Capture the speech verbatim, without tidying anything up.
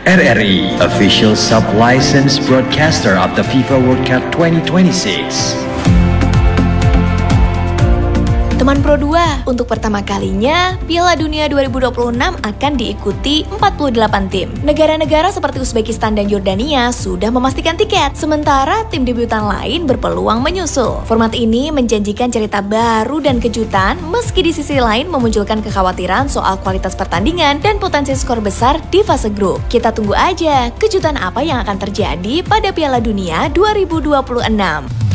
R R I, official sub-licensed broadcaster of the FIFA World Cup twenty twenty-six. Teman Pro dua, untuk pertama kalinya, Piala Dunia dua ribu dua puluh enam akan diikuti empat puluh delapan tim. Negara-negara seperti Uzbekistan dan Yordania sudah memastikan tiket, sementara tim debutan lain berpeluang menyusul. Format ini menjanjikan cerita baru dan kejutan, meski di sisi lain memunculkan kekhawatiran soal kualitas pertandingan dan potensi skor besar di fase grup. Kita tunggu aja kejutan apa yang akan terjadi pada Piala Dunia dua ribu dua puluh enam.